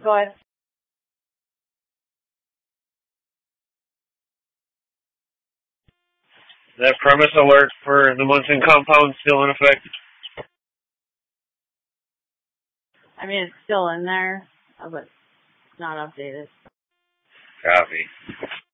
Go ahead. That premise alert for the Munson compound still in effect? I mean, it's still in there, but it's not updated. Copy.